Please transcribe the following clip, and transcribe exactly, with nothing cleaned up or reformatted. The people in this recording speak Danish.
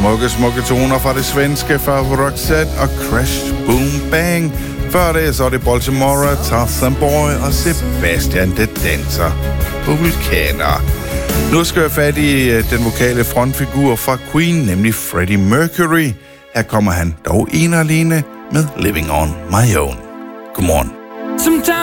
Smukke, smukke toner fra det svenske fra Roxette og Crash Boom Bang. Før det, så er det Baltimore, Tarzan Boy og Sebastian the Dancer på Vulkaner. Nu skal jeg fat i den vokale frontfigur fra Queen, nemlig Freddie Mercury. Her kommer han dog en og alene med Living on My Own. Godmorgen.